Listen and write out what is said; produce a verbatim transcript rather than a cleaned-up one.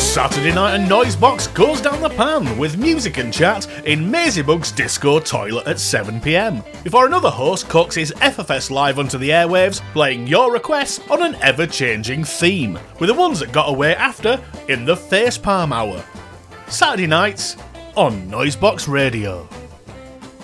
Saturday night and Noisebox goes down the pan with music and chat in Mazybug's Disco Toilet at seven p m before another host cooks his F F S live onto the airwaves, playing your requests on an ever-changing theme, with the ones that got away after in the Facepalm Hour. Saturday nights on Noisebox Radio.